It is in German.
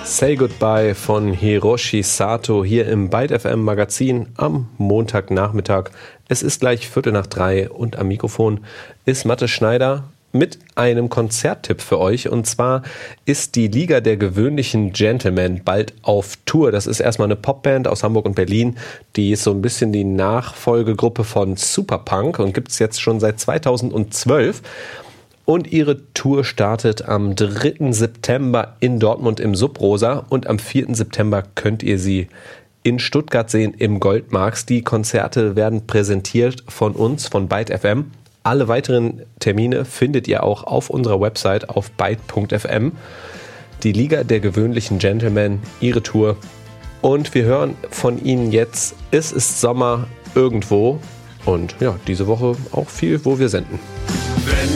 Say Goodbye von Hiroshi Sato hier im Byte FM Magazin am Montagnachmittag. Es ist gleich 2:45 und am Mikrofon ist Matte Schneider mit einem Konzerttipp für euch. Und zwar ist die Liga der gewöhnlichen Gentlemen bald auf Tour. Das ist erstmal eine Popband aus Hamburg und Berlin. Die ist so ein bisschen die Nachfolgegruppe von Superpunk und gibt es jetzt schon seit 2012. Und ihre Tour startet am 3. September in Dortmund im Sub-Rosa und am 4. September könnt ihr sie in Stuttgart sehen im Goldmarks. Die Konzerte werden präsentiert von uns, von Byte FM. Alle weiteren Termine findet ihr auch auf unserer Website auf byte.fm. Die Liga der gewöhnlichen Gentlemen, ihre Tour. Und wir hören von ihnen jetzt, es ist Sommer irgendwo. Und ja, diese Woche auch viel, wo wir senden. Wenn